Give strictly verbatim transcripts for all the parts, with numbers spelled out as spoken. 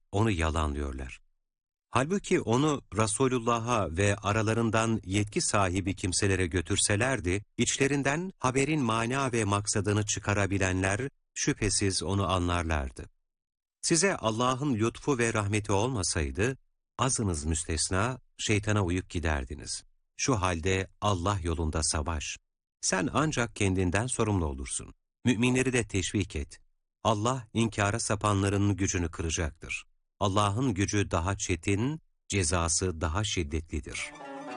onu yalanlıyorlar. Halbuki onu Resulullah'a ve aralarından yetki sahibi kimselere götürselerdi, içlerinden haberin mana ve maksadını çıkarabilenler şüphesiz onu anlarlardı. Size Allah'ın lütfu ve rahmeti olmasaydı, azınız müstesna şeytana uyup giderdiniz. Şu halde Allah yolunda savaş. Sen ancak kendinden sorumlu olursun. Müminleri de teşvik et. Allah inkara sapanların gücünü kıracaktır. Allah'ın gücü daha çetin, cezası daha şiddetlidir.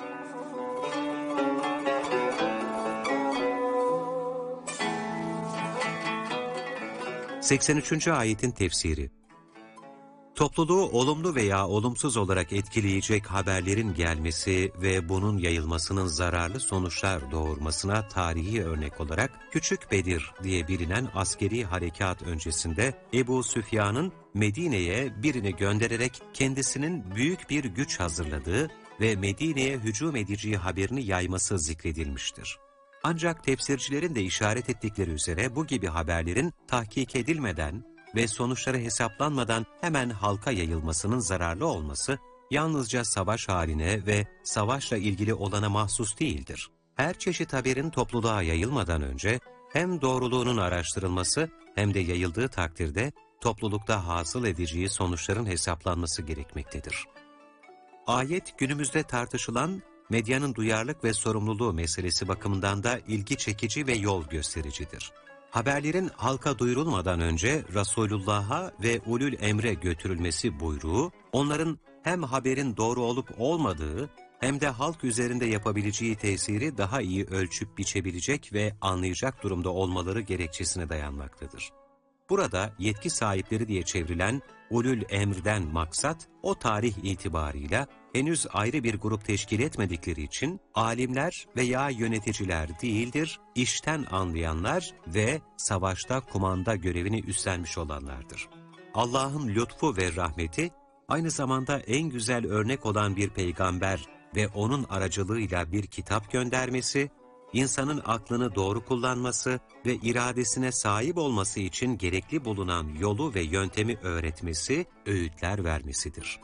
seksen üçüncü ayetin tefsiri. Topluluğu olumlu veya olumsuz olarak etkileyecek haberlerin gelmesi ve bunun yayılmasının zararlı sonuçlar doğurmasına tarihi örnek olarak Küçük Bedir diye bilinen askeri harekat öncesinde Ebu Süfyan'ın Medine'ye birini göndererek kendisinin büyük bir güç hazırladığı ve Medine'ye hücum edeceği haberini yayması zikredilmiştir. Ancak tefsircilerin de işaret ettikleri üzere bu gibi haberlerin tahkik edilmeden ve sonuçları hesaplanmadan hemen halka yayılmasının zararlı olması, yalnızca savaş haline ve savaşla ilgili olana mahsus değildir. Her çeşit haberin topluluğa yayılmadan önce hem doğruluğunun araştırılması hem de yayıldığı takdirde toplulukta hasıl edeceği sonuçların hesaplanması gerekmektedir. Ayet günümüzde tartışılan medyanın duyarlılık ve sorumluluğu meselesi bakımından da ilgi çekici ve yol göstericidir. Haberlerin halka duyurulmadan önce Resulullah'a ve ulul emre götürülmesi buyruğu, onların hem haberin doğru olup olmadığı hem de halk üzerinde yapabileceği tesiri daha iyi ölçüp biçebilecek ve anlayacak durumda olmaları gerekçesine dayanmaktadır. Burada yetki sahipleri diye çevrilen ulul emrden maksat, o tarih itibarıyla henüz ayrı bir grup teşkil etmedikleri için alimler veya yöneticiler değildir, işten anlayanlar ve savaşta kumanda görevini üstlenmiş olanlardır. Allah'ın lütfu ve rahmeti, aynı zamanda en güzel örnek olan bir peygamber ve onun aracılığıyla bir kitap göndermesi, İnsanın aklını doğru kullanması ve iradesine sahip olması için gerekli bulunan yolu ve yöntemi öğretmesi, öğütler vermesidir.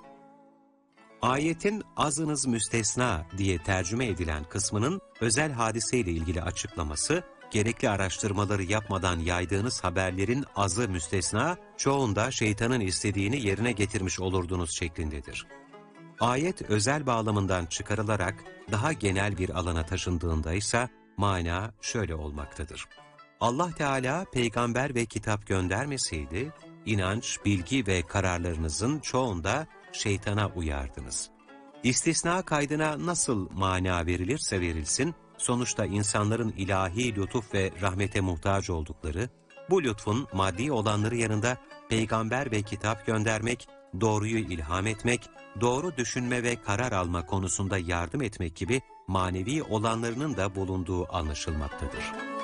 Ayetin azınız müstesna diye tercüme edilen kısmının özel hadiseyle ilgili açıklaması, gerekli araştırmaları yapmadan yaydığınız haberlerin azı müstesna, çoğunda şeytanın istediğini yerine getirmiş olurdunuz şeklindedir. Ayet özel bağlamından çıkarılarak daha genel bir alana taşındığında ise mana şöyle olmaktadır. Allah Teala peygamber ve kitap göndermeseydi, inanç, bilgi ve kararlarınızın çoğunda şeytana uyardınız. İstisna kaydına nasıl mana verilirse verilsin, sonuçta insanların ilahi lütuf ve rahmete muhtaç oldukları, bu lütfun maddi olanları yanında peygamber ve kitap göndermek, doğruyu ilham etmek, doğru düşünme ve karar alma konusunda yardım etmek gibi manevi olanlarının da bulunduğu anlaşılmaktadır.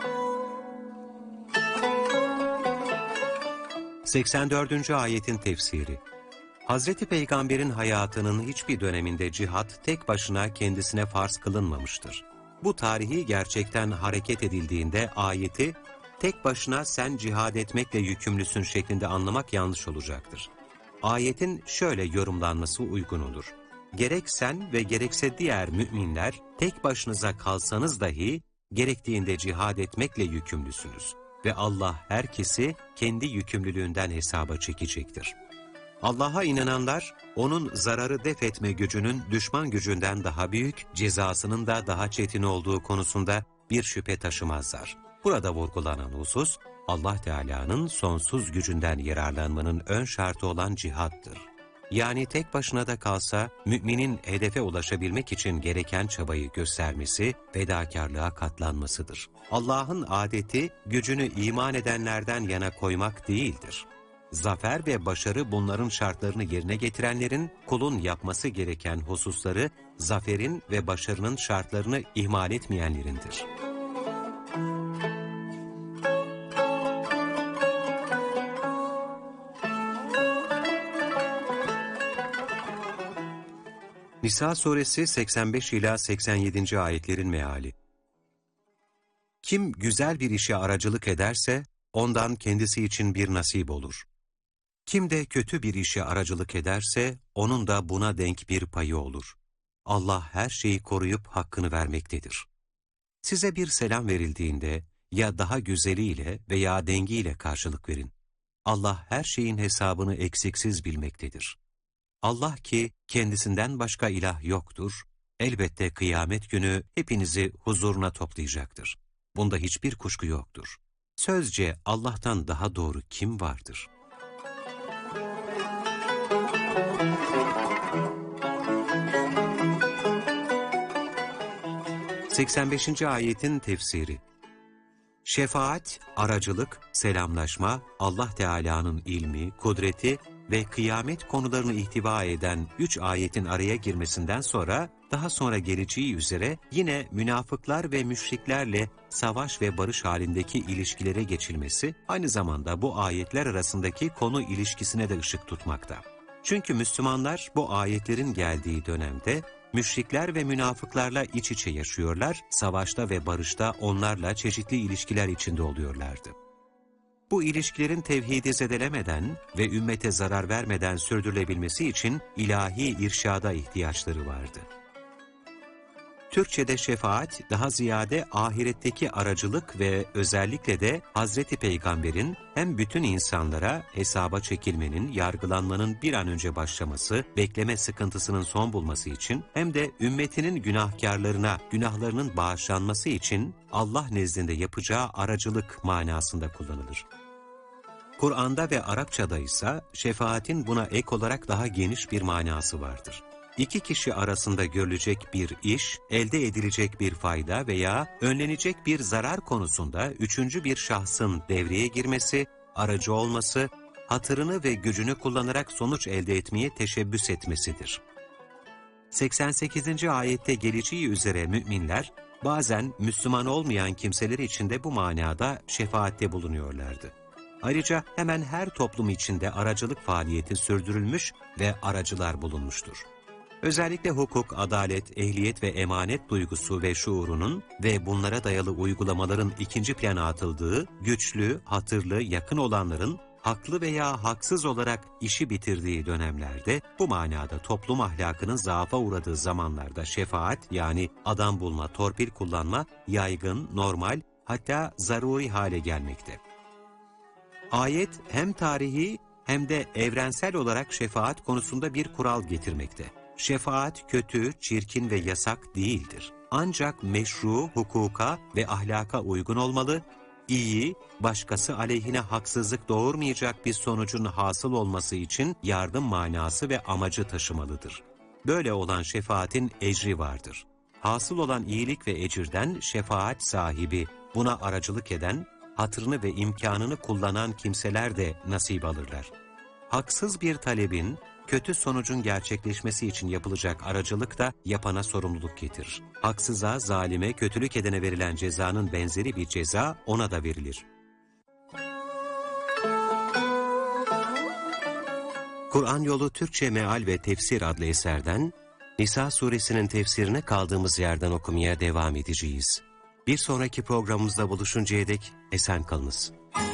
seksen dördüncü ayetin tefsiri. Hazreti Peygamber'in hayatının hiçbir döneminde cihat tek başına kendisine farz kılınmamıştır. Bu tarihi gerçekten hareket edildiğinde ayeti, tek başına sen cihad etmekle yükümlüsün şeklinde anlamak yanlış olacaktır. Ayetin şöyle yorumlanması uygun olur. Gerek sen ve gerekse diğer müminler tek başınıza kalsanız dahi gerektiğinde cihad etmekle yükümlüsünüz ve Allah herkesi kendi yükümlülüğünden hesaba çekecektir. Allah'a inananlar, onun zararı def etme gücünün düşman gücünden daha büyük, cezasının da daha çetin olduğu konusunda bir şüphe taşımazlar. Burada vurgulanan husus, Allah Teala'nın sonsuz gücünden yararlanmanın ön şartı olan cihattır. Yani tek başına da kalsa, müminin hedefe ulaşabilmek için gereken çabayı göstermesi, fedakarlığa katlanmasıdır. Allah'ın adeti, gücünü iman edenlerden yana koymak değildir. Zafer ve başarı bunların şartlarını yerine getirenlerin, kulun yapması gereken hususları, zaferin ve başarının şartlarını ihmal etmeyenlerindir. Nisa suresi seksen beş ila seksen yedinci ayetlerin meali. Kim güzel bir işe aracılık ederse, ondan kendisi için bir nasip olur. Kim de kötü bir işe aracılık ederse, onun da buna denk bir payı olur. Allah her şeyi koruyup hakkını vermektedir. Size bir selam verildiğinde, ya daha güzeliyle veya dengiyle karşılık verin. Allah her şeyin hesabını eksiksiz bilmektedir. Allah ki kendisinden başka ilah yoktur, elbette kıyamet günü hepinizi huzuruna toplayacaktır. Bunda hiçbir kuşku yoktur. Sözce Allah'tan daha doğru kim vardır? seksen beşinci ayetin tefsiri. Şefaat, aracılık, selamlaşma, Allah Teala'nın ilmi, kudreti ve kıyamet konularını ihtiva eden üç ayetin araya girmesinden sonra, daha sonra geleceği üzere yine münafıklar ve müşriklerle savaş ve barış halindeki ilişkilere geçilmesi, aynı zamanda bu ayetler arasındaki konu ilişkisine de ışık tutmakta. Çünkü Müslümanlar bu ayetlerin geldiği dönemde, müşrikler ve münafıklarla iç içe yaşıyorlar, savaşta ve barışta onlarla çeşitli ilişkiler içinde oluyorlardı. Bu ilişkilerin tevhidi zedelemeden ve ümmete zarar vermeden sürdürülebilmesi için ilahi irşada ihtiyaçları vardı. Türkçe'de şefaat daha ziyade ahiretteki aracılık ve özellikle de Hazreti Peygamber'in hem bütün insanlara hesaba çekilmenin, yargılanmanın bir an önce başlaması, bekleme sıkıntısının son bulması için hem de ümmetinin günahkarlarına günahlarının bağışlanması için Allah nezdinde yapacağı aracılık manasında kullanılır. Kur'an'da ve Arapça'da ise şefaatin buna ek olarak daha geniş bir manası vardır. İki kişi arasında görülecek bir iş, elde edilecek bir fayda veya önlenecek bir zarar konusunda üçüncü bir şahsın devreye girmesi, aracı olması, hatırını ve gücünü kullanarak sonuç elde etmeye teşebbüs etmesidir. seksen sekizinci ayette geleceği üzere müminler, bazen Müslüman olmayan kimseler için de bu manada şefaatte bulunuyorlardı. Ayrıca hemen her toplum içinde aracılık faaliyeti sürdürülmüş ve aracılar bulunmuştur. Özellikle hukuk, adalet, ehliyet ve emanet duygusu ve şuurunun ve bunlara dayalı uygulamaların ikinci plana atıldığı, güçlü, hatırlı, yakın olanların haklı veya haksız olarak işi bitirdiği dönemlerde, bu manada toplum ahlakının zaafa uğradığı zamanlarda şefaat yani adam bulma, torpil kullanma yaygın, normal, hatta zaruri hale gelmekte. Ayet hem tarihi hem de evrensel olarak şefaat konusunda bir kural getirmekte. Şefaat kötü, çirkin ve yasak değildir. Ancak meşru, hukuka ve ahlaka uygun olmalı, iyi, başkası aleyhine haksızlık doğurmayacak bir sonucun hasıl olması için yardım manası ve amacı taşımalıdır. Böyle olan şefaatin ecri vardır. Hasıl olan iyilik ve ecirden şefaat sahibi, buna aracılık eden, hatırını ve imkanını kullanan kimseler de nasip alırlar. Haksız bir talebin, kötü sonucun gerçekleşmesi için yapılacak aracılık da yapana sorumluluk getirir. Haksıza, zalime, kötülük edene verilen cezanın benzeri bir ceza ona da verilir. Kur'an Yolu Türkçe Meal ve Tefsir adlı eserden Nisa suresinin tefsirine kaldığımız yerden okumaya devam edeceğiz. Bir sonraki programımızda buluşuncaya dek esen kalınız.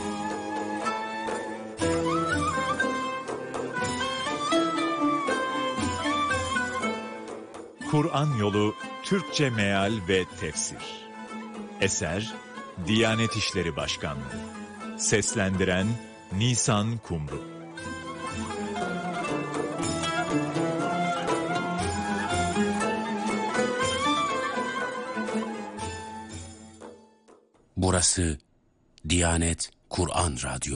Kur'an Yolu Türkçe Meal ve Tefsir. Eser Diyanet İşleri Başkanlığı. Seslendiren Nisan Kumru. Burası Diyanet Kur'an Radyo.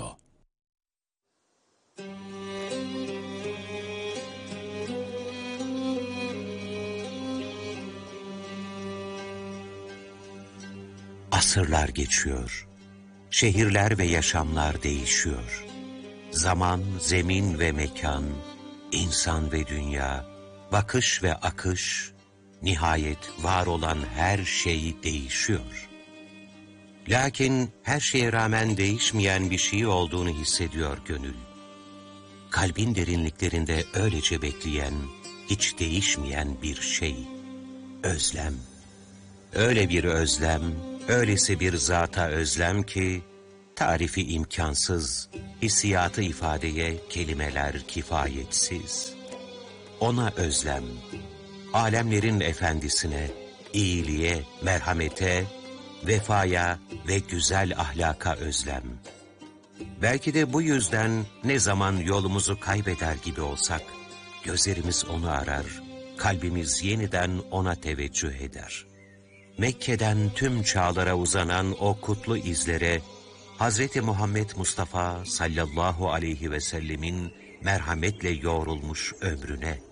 Asırlar geçiyor. Şehirler ve yaşamlar değişiyor. Zaman, zemin ve mekan, insan ve dünya, bakış ve akış, nihayet var olan her şey değişiyor. Lakin her şeye rağmen değişmeyen bir şey olduğunu hissediyor gönül. Kalbin derinliklerinde öylece bekleyen, hiç değişmeyen bir şey, özlem. Öyle bir özlem, öylesi bir zata özlem ki, Tarifi imkansız, hissiyatı ifadeye kelimeler kifayetsiz. Ona özlem, alemlerin efendisine, iyiliğe, merhamete, vefaya ve güzel ahlaka özlem. Belki de bu yüzden ne zaman yolumuzu kaybeder gibi olsak, gözlerimiz onu arar, kalbimiz yeniden ona teveccüh eder. Mekke'den tüm çağlara uzanan o kutlu izlere, Hazreti Muhammed Mustafa sallallahu aleyhi ve sellemin merhametle yoğrulmuş ömrüne,